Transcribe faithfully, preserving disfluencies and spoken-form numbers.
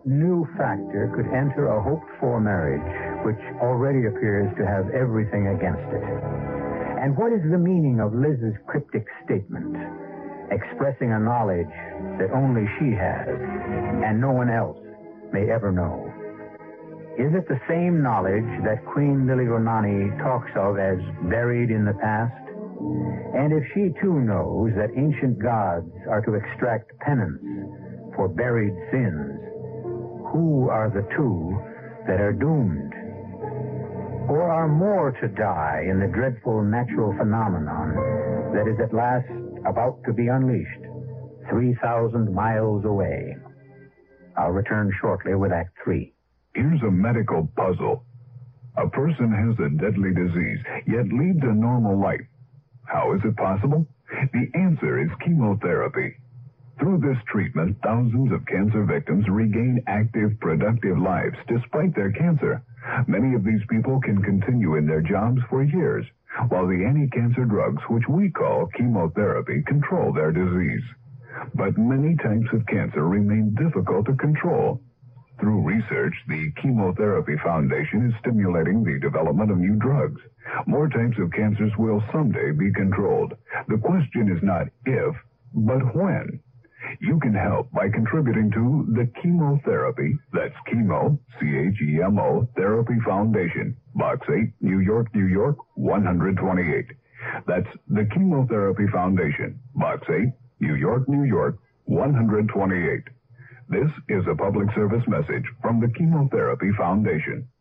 What new factor could enter a hoped-for marriage which already appears to have everything against it? And what is the meaning of Liz's cryptic statement, expressing a knowledge that only she has and no one else may ever know? Is it the same knowledge that Queen Liliuonaani talks of as buried in the past? And if she too knows that ancient gods are to extract penance for buried sins, who are the two that are doomed? Or are more to die in the dreadful natural phenomenon that is at last about to be unleashed three thousand miles away? I'll return shortly with Act Three. Here's a medical puzzle. A person has a deadly disease, yet leads a normal life. How is it possible? The answer is chemotherapy. Through this treatment, thousands of cancer victims regain active, productive lives despite their cancer. Many of these people can continue in their jobs for years, while the anti-cancer drugs, which we call chemotherapy, control their disease. But many types of cancer remain difficult to control. Through research, the Chemotherapy Foundation is stimulating the development of new drugs. More types of cancers will someday be controlled. The question is not if, but when. You can help by contributing to the Chemotherapy, that's chemo, C H E M O, Therapy Foundation, Box eight, New York, New York, one twenty-eight. That's the Chemotherapy Foundation, Box eight, New York, New York, one twenty-eight. This is a public service message from the Chemotherapy Foundation.